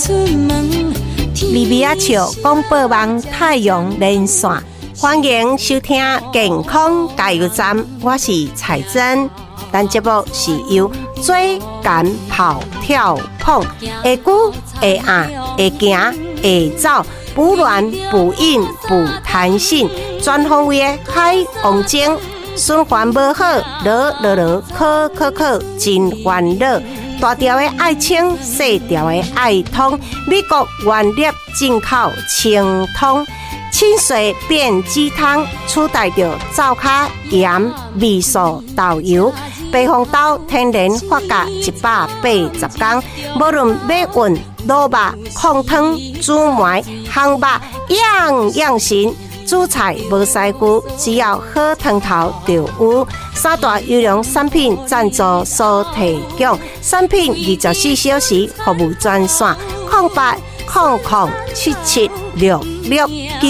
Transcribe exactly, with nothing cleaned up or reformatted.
利比亚球广播网太阳连线，欢迎收听健康加油站，我是彩珍。咱节目是由椎间跑跳碰，会久会硬会行会走，补卵补阴补弹性，全方位的海王精，循环无好，落落落，考考考，真烦恼。大条的爱清，细条的爱通，美国原粒进口清通，清水变鸡汤，取代着灶卡盐、味素、豆油。白红豆天然发酵一百八十天，无论买运、卤肉、控汤、煮糜、烘肉，样样行。煮菜无师傅，只要好汤头就有。三大优良产品赞助所提供，产品二十四小时服务专线：零八零零七七六六九。